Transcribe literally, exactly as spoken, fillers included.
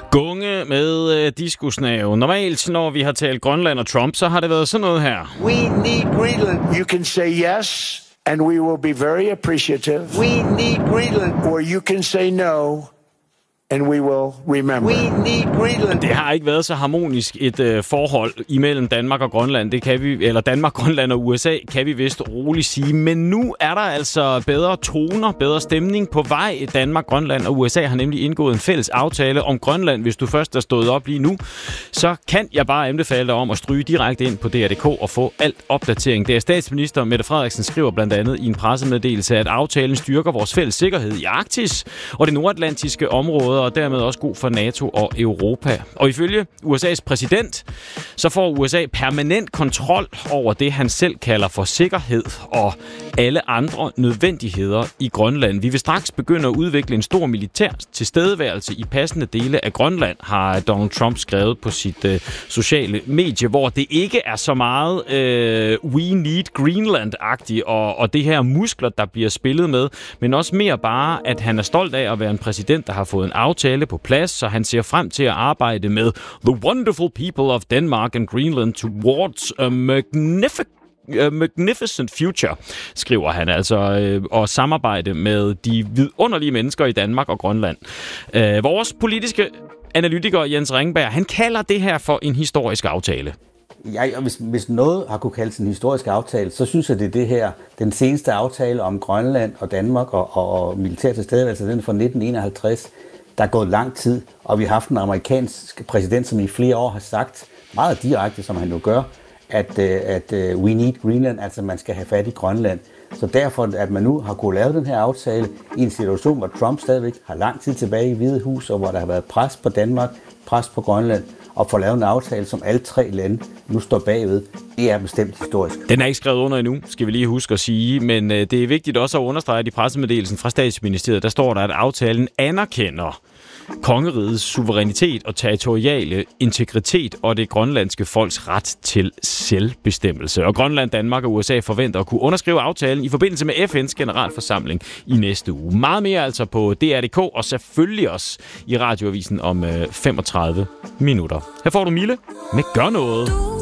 Gunge med øh, diskusnave. Normalt, når vi har talt Grønland og Trump, så har det været sådan noget her. We need Greenland. You can say yes, and we will be very appreciative. We need Greenland. Or you can say no, and we will remember. We need Greenland. Det har ikke været så harmonisk et øh, forhold imellem Danmark og Grønland. Det kan vi, eller Danmark, Grønland og U S A, kan vi vist roligt sige. Men nu er der altså bedre toner, bedre stemning på vej. Danmark, Grønland og U S A har nemlig indgået en fælles aftale om Grønland. Hvis du først er stået op lige nu, så kan jeg bare anbefale dig om at stryge direkte ind på D R punktum D K og få alt opdatering. Det er statsminister Mette Frederiksen skriver blandt andet i en pressemeddelelse, at aftalen styrker vores fælles sikkerhed i Arktis og det nordatlantiske område, og dermed også god for NATO og Europa. Og ifølge U S A's præsident, så får U S A permanent kontrol over det, han selv kalder for sikkerhed og alle andre nødvendigheder i Grønland. Vi vil straks begynde at udvikle en stor militær tilstedeværelse i passende dele af Grønland, har Donald Trump skrevet på sit øh, sociale medie, hvor det ikke er så meget øh, we need Greenland-agtigt og, og det her muskler, der bliver spillet med, men også mere bare, at han er stolt af at være en præsident, der har fået en aftale på plads, så han ser frem til at arbejde med the wonderful people of Denmark and Greenland towards a magnificent A magnificent future, skriver han altså, øh, og samarbejde med de vidunderlige mennesker i Danmark og Grønland. Øh, vores politiske analytiker Jens Ringberg, han kalder det her for en historisk aftale. Ja, hvis, hvis noget har kunne kaldes en historisk aftale, så synes jeg, det er det her, den seneste aftale om Grønland og Danmark og, og, og militær tilstedeværelse, den fra nitten enoghalvtreds. Der er gået lang tid, og vi har haft en amerikansk præsident, som i flere år har sagt, meget direkte, som han nu gør, at, at we need Greenland, altså man skal have fat i Grønland. Så derfor, at man nu har kunnet lave den her aftale i en situation, hvor Trump stadigvæk har lang tid tilbage i Hvide Hus, og hvor der har været pres på Danmark, pres på Grønland, og få lavet en aftale, som alle tre lande nu står bagved, det er bestemt historisk. Den er ikke skrevet under endnu, skal vi lige huske at sige, men det er vigtigt også at understrege, at i pressemeddelelsen fra Statsministeriet, der står der, at aftalen anerkender kongerigets suverænitet og territoriale integritet og det grønlandske folks ret til selvbestemmelse. Og Grønland, Danmark og U S A forventer at kunne underskrive aftalen i forbindelse med F N's generalforsamling i næste uge. Meget mere altså på D R punktum D K og selvfølgelig også i radioavisen om femogtredive minutter. Her får du Mille med Gør Noget.